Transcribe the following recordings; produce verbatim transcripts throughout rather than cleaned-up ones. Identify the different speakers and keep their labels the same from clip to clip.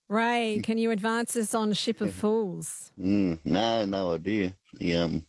Speaker 1: Ray, can you advance us on Ship of Fools?
Speaker 2: Mm, no, no idea. The, um,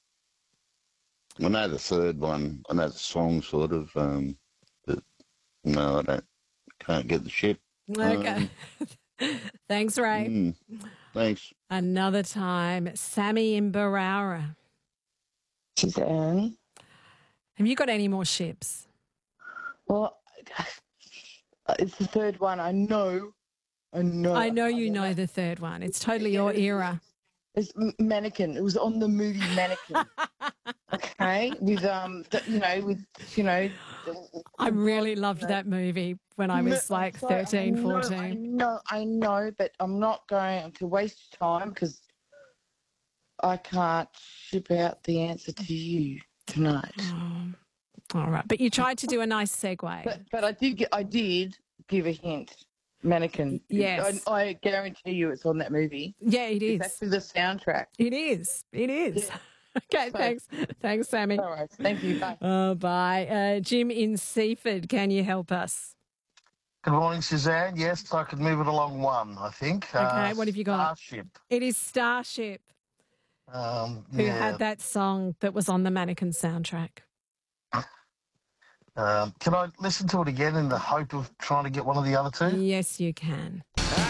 Speaker 2: I know the third one. I know the song, sort of. Um, but no, I don't. Can't get the ship.
Speaker 1: Okay.
Speaker 2: Um,
Speaker 1: Thanks, Ray.
Speaker 2: mm, thanks.
Speaker 1: Another time, Sammy in Barara.
Speaker 3: Suzanne.
Speaker 1: Have you got any more ships?
Speaker 3: Well, it's the third one. I know. I know.
Speaker 1: I know you know the third one. It's totally your era.
Speaker 3: It's Mannequin. It was on the movie Mannequin. Okay, with um, the, you know, with you know. The,
Speaker 1: I really loved that movie when I was like
Speaker 3: Sorry,
Speaker 1: thirteen,
Speaker 3: I know,
Speaker 1: fourteen.
Speaker 3: I know, I know, but I'm not going to waste time because I can't ship out the answer to you tonight.
Speaker 1: Oh, all right, but you tried to do a nice segue.
Speaker 3: But but I did get, I did give a hint. Mannequin.
Speaker 1: Yes.
Speaker 3: I, I guarantee you it's on that movie.
Speaker 1: Yeah, it is.
Speaker 3: It's actually the soundtrack.
Speaker 1: It is. It is.
Speaker 3: Yeah.
Speaker 1: Okay,
Speaker 3: So-
Speaker 1: thanks. Thanks, Sammy.
Speaker 3: All right. Thank you. Bye.
Speaker 1: Oh, bye. Uh, Jim in Seaford, can you help us?
Speaker 4: Good morning, Suzanne. Yes, I could move it along one, I think.
Speaker 1: Okay, what have you got?
Speaker 4: Starship.
Speaker 1: It is Starship,
Speaker 4: Um,
Speaker 1: who
Speaker 4: yeah.
Speaker 1: had that song that was on the Mannequin soundtrack.
Speaker 4: Um, can I listen to it again in the hope of trying to get one of the other two?
Speaker 1: Yes, you can.